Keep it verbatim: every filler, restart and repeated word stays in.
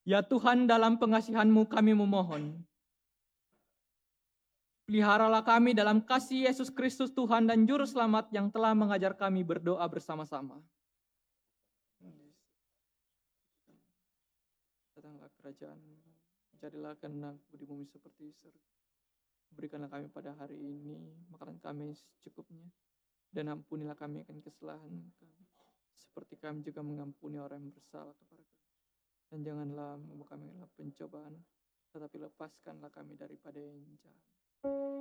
Ya Tuhan, dalam pengasihan-Mu kami memohon. Peliharalah kami dalam kasih Yesus Kristus Tuhan dan Juru Selamat yang telah mengajar kami berdoa bersama-sama. Datanglah kerajaan-Mu, jadilah kehendak-Mu di bumi seperti di surga. Berikanlah kami pada hari ini makanan kami secukupnya, dan ampunilah kami akan kesalahan kami, seperti kami juga mengampuni orang yang bersalah kepada kami. Dan janganlah membawa kami dalam pencobaan, tetapi lepaskanlah kami daripada yang jahat.